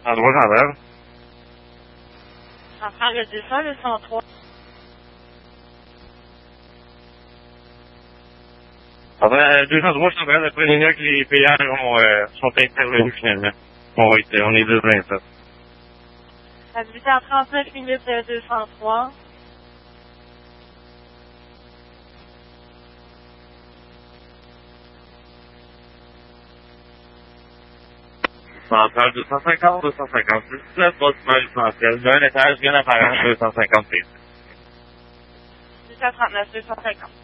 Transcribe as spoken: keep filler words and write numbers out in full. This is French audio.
Endroit Jean-Bert. Centrale le deux cents, le cent trois. Après, deux cent trois, Jean-Bert, d'après les notes, les péages ont, euh, sont intervenus finalement. On va être, on est deux vingt-sept. À dix-huit heures trente-neuf minutes, le deux cent trois. Centrale deux cent cinquante, deux cent cinquante-six, bâtiment essentiel, d'un étage bien apparent, deux cent cinquante pieds. dix-huit heures trente-neuf, deux cent cinquante.